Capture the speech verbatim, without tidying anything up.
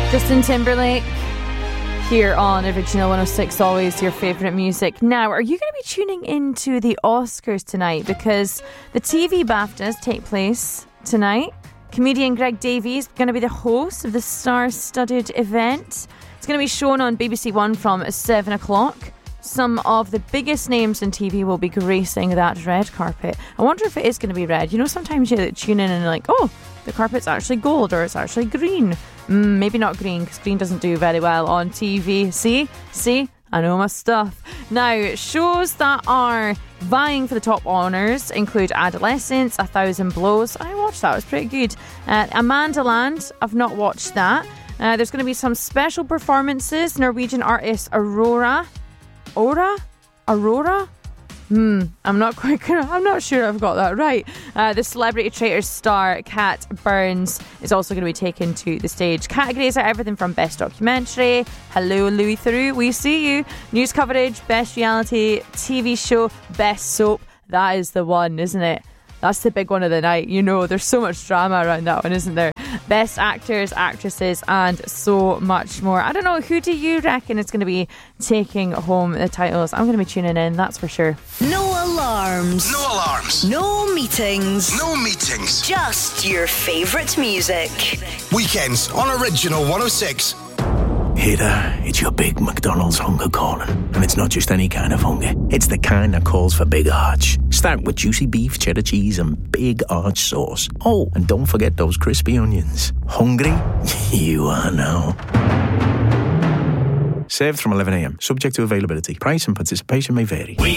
Justin Timberlake here on Original one oh six, always your favourite music. Now, are you going to be tuning into the Oscars tonight? Because the T V BAFTAs take place tonight. Comedian Greg Davies is going to be the host of the star-studded event. It's going to be shown on B B C One from seven o'clock. Some of the biggest names in T V will be gracing that red carpet. I wonder if it is going to be red. You know, sometimes you tune in and you're like, oh, the carpet's actually gold or it's actually green. Mm, maybe not green, because green doesn't do very well on T V. See? See? I know my stuff. Now, shows that are vying for the top honours include Adolescence, A Thousand Blows. I watched that, it was pretty good. Uh, Amanda Land, I've not watched that. Uh, there's going to be some special performances. Norwegian artist Aurora. Aura? Aurora? Hmm, I'm not quite gonna, I'm not sure I've got that right. Uh, the Celebrity Traitors star Kat Burns is also going to be taken to the stage. Categories are everything from Best Documentary, Hello Louis Theroux, We See You, News Coverage, Best Reality T V Show, Best Soap. That is the one, isn't it? That's the big one of the night. You know, there's so much drama around that one, isn't there? Best actors, actresses, and so much more. I don't know, who do you reckon is going to be taking home the titles? I'm going to be tuning in, that's for sure. No alarms. No alarms. No meetings. No meetings. Just your favourite music. Weekends on Original one oh six. Hey there, it's your big McDonald's hunger calling. And it's not just any kind of hunger. It's the kind that calls for big arch. Start with juicy beef, cheddar cheese and big arch sauce. Oh, and don't forget those crispy onions. Hungry? You are now. Served from eleven a.m. Subject to availability. Price and participation may vary. We